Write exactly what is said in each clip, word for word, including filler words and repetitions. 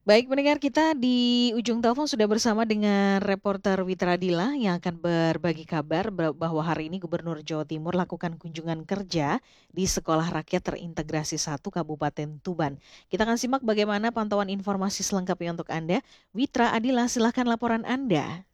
Baik, pendengar kita di ujung telepon sudah bersama dengan reporter Witra Dila yang akan berbagi kabar ba- bahwa hari ini Gubernur Jawa Timur lakukan kunjungan kerja di Sekolah Rakyat Terintegrasi satu Kabupaten Tuban. Kita akan simak bagaimana pantauan informasi selengkapnya untuk Anda. Witra Adila, silahkan laporan Anda.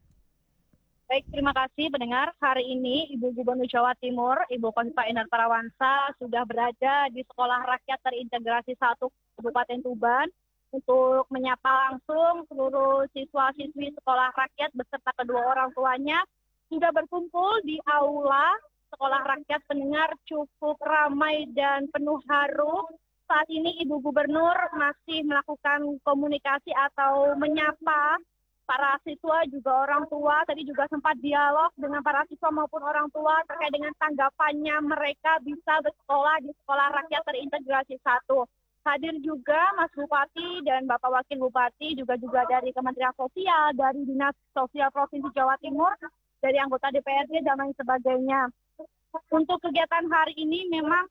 Baik, terima kasih pendengar. Hari ini Ibu Gubernur Jawa Timur, Ibu Kofifa Indar Parawansa sudah berada di Sekolah Rakyat Terintegrasi satu Kabupaten Tuban untuk menyapa langsung seluruh siswa-siswi Sekolah Rakyat beserta kedua orang tuanya sudah berkumpul di aula Sekolah Rakyat. Pendengar, cukup ramai dan penuh haru. Saat ini Ibu Gubernur masih melakukan komunikasi atau menyapa para siswa juga orang tua. Tadi juga sempat dialog dengan para siswa maupun orang tua terkait dengan tanggapannya mereka bisa bersekolah di Sekolah Rakyat Terintegrasi satu. Hadir juga Mas Bupati dan Bapak Wakil Bupati, juga juga dari Kementerian Sosial, dari Dinas Sosial Provinsi Jawa Timur, dari anggota D P R D dan lain sebagainya. Untuk kegiatan hari ini memang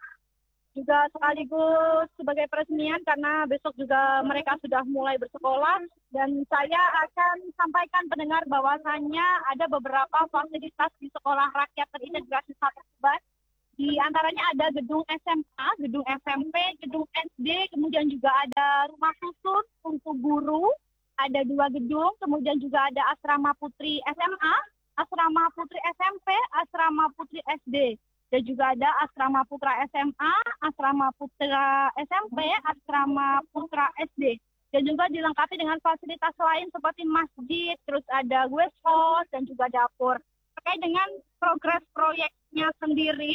juga sekaligus sebagai peresmian karena besok juga mereka sudah mulai bersekolah, dan saya akan sampaikan pendengar bahwasannya ada beberapa fasilitas di Sekolah Rakyat Terintegrasi satu Tuban. Di antaranya ada gedung S M A, gedung S M P, gedung S D, kemudian juga ada rumah susun untuk guru, ada dua gedung, kemudian juga ada asrama putri S M A, asrama putri S M P, asrama putri S D. Dan juga ada asrama putra S M A, asrama putra S M P, asrama putra S D. Dan juga dilengkapi dengan fasilitas lain seperti masjid, terus ada guest house, dan juga dapur. Terkait dengan progres proyeknya sendiri,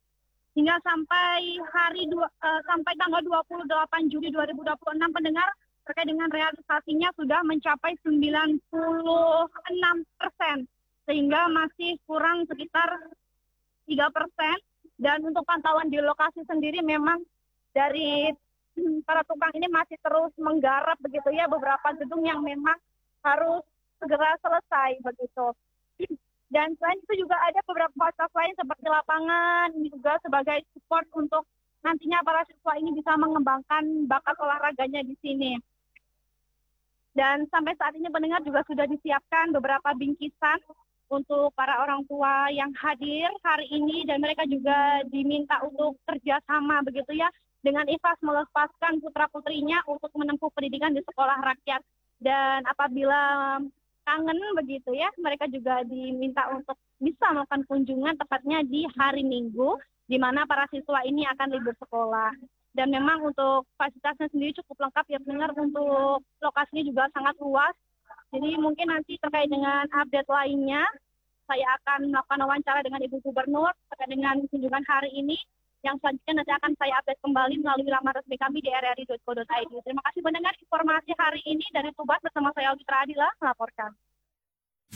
hingga sampai hari dua, uh, sampai tanggal dua puluh delapan Juli dua ribu dua puluh enam, pendengar, terkait dengan realisasinya sudah mencapai sembilan puluh enam persen, sehingga masih kurang sekitar tiga persen. Dan untuk pantauan di lokasi sendiri memang dari para tukang ini masih terus menggarap begitu ya beberapa gedung yang memang harus segera selesai begitu. Dan selain itu juga ada beberapa fasilitas lain seperti lapangan, ini juga sebagai support untuk nantinya para siswa ini bisa mengembangkan bakat olahraganya di sini. Dan sampai saat ini pendengar juga sudah disiapkan beberapa bingkisan untuk para orang tua yang hadir hari ini, dan mereka juga diminta untuk kerjasama begitu ya dengan ikhlas melepaskan putra-putrinya untuk menempuh pendidikan di sekolah rakyat. Dan apabila kangen begitu ya, mereka juga diminta untuk bisa melakukan kunjungan tepatnya di hari Minggu, di mana para siswa ini akan libur sekolah. Dan memang untuk fasilitasnya sendiri cukup lengkap ya pendengar, untuk lokasinya juga sangat luas. Jadi mungkin nanti terkait dengan update lainnya, saya akan melakukan wawancara dengan Ibu Gubernur terkait dengan kunjungan hari ini. Yang selanjutnya nanti akan saya update kembali melalui laman resmi kami di r r i titik co titik i d. Terima kasih mendengar informasi hari ini dari Tuban, bersama saya Witra Adila melaporkan.